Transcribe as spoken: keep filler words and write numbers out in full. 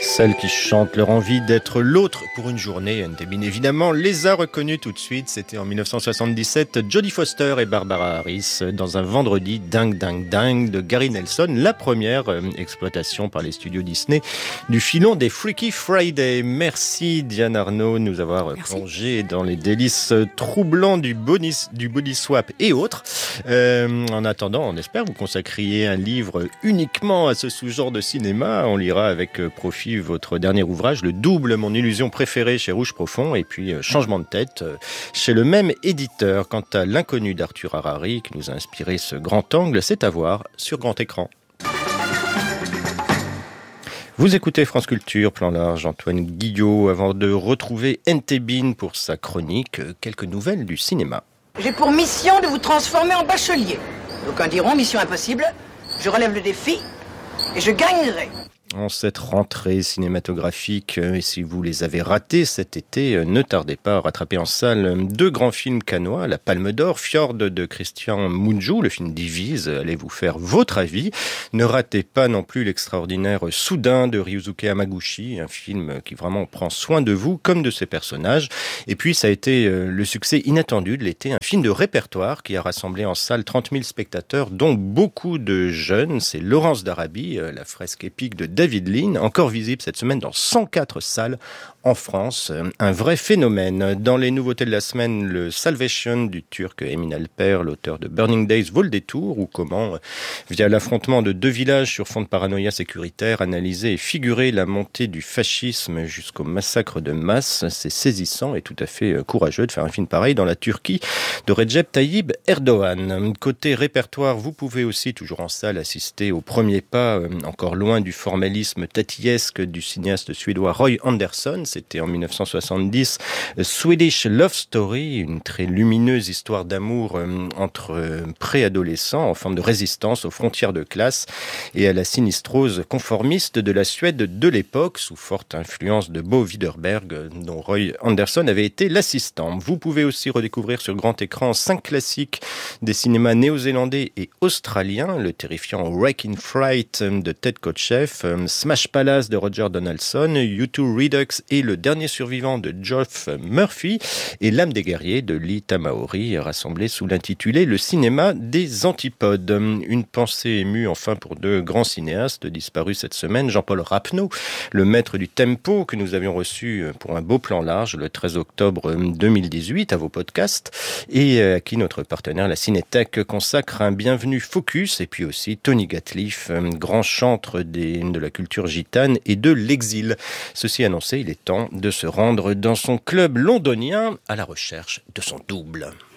Celles qui chantent leur envie d'être l'autre pour une journée, N-T-B évidemment les a reconnues tout de suite. C'était en dix-neuf cent soixante-dix-sept, Jodie Foster et Barbara Harris dans un vendredi dingue, dingue, dingue de Gary Nelson, la première euh, exploitation par les studios Disney du filon des Freaky Friday. Merci Diane Arnaud de nous avoir Merci. plongé dans les délices troublants du, bonus, du body swap et autres. Euh, en attendant, on espère vous consacriez un livre uniquement à ce sous-genre de cinéma. On lira avec profit votre dernier ouvrage, Le Double, mon illusion préférée chez Rouge Profond, et puis Changement de tête chez le même éditeur. Quant à L'inconnu d'Arthur Harari, qui nous a inspiré ce grand angle, c'est à voir sur grand écran. Vous écoutez France Culture, Plan Large, Antoine Guillot, avant de retrouver N-T-B pour sa chronique, quelques nouvelles du cinéma. J'ai pour mission de vous transformer en bachelier. D'aucuns diront mission impossible, je relève le défi et je gagnerai. En cette rentrée cinématographique, et si vous les avez ratés cet été, ne tardez pas à rattraper en salle deux grands films cannois, La Palme d'Or, Fjord de Christian Mungiu, le film divise, allez vous faire votre avis. Ne ratez pas non plus l'extraordinaire Soudain de Ryusuke Hamaguchi, un film qui vraiment prend soin de vous comme de ses personnages. Et puis ça a été le succès inattendu de l'été, un film de répertoire qui a rassemblé en salle trente mille spectateurs, dont beaucoup de jeunes. C'est Laurence d'Arabie, la fresque épique de David Lean, encore visible cette semaine dans cent quatre salles en France. Un vrai phénomène. Dans les nouveautés de la semaine, le Salvation du Turc Emin Alper, l'auteur de Burning Days, vaut le détour, ou comment, via l'affrontement de deux villages sur fond de paranoïa sécuritaire, analyser et figurer la montée du fascisme jusqu'au massacre de masse. C'est saisissant et tout à fait courageux de faire un film pareil dans la Turquie de Recep Tayyip Erdogan. Côté répertoire, vous pouvez aussi, toujours en salle, assister au premier pas, encore loin du formalisme tatillesque du cinéaste suédois Roy Andersson. C'était en dix-neuf cent soixante-dix, Swedish Love Story, une très lumineuse histoire d'amour entre préadolescents en forme de résistance aux frontières de classe et à la sinistrose conformiste de la Suède de l'époque, sous forte influence de Bo Widerberg, dont Roy Andersson avait été l'assistant. Vous pouvez aussi redécouvrir sur grand écran cinq classiques des cinémas néo-zélandais et australiens, le terrifiant Wrecking Fright de Ted Kotcheff, Smash Palace de Roger Donaldson, U deux Redux et Le Dernier Survivant de Geoff Murphy et L'Âme des Guerriers de Lee Tamahori, rassemblés sous l'intitulé Le cinéma des antipodes. Une pensée émue enfin pour deux grands cinéastes disparus cette semaine, Jean-Paul Rapneau, le maître du tempo que nous avions reçu pour un beau plan large le treize octobre deux mille dix-huit à vos podcasts, et à qui notre partenaire la Cinétech consacre un bienvenu focus, et puis aussi Tony Gatliff, grand chantre des, de la culture gitane et de l'exil. Ceci annoncé, il est temps de se rendre dans son club londonien à la recherche de son double.